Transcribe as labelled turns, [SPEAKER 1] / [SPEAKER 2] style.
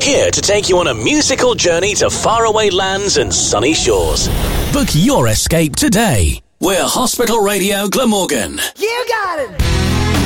[SPEAKER 1] Here to take you on a musical journey to faraway lands and sunny shores. Book your escape today. We're Hospital Radio Glamorgan.
[SPEAKER 2] You got it!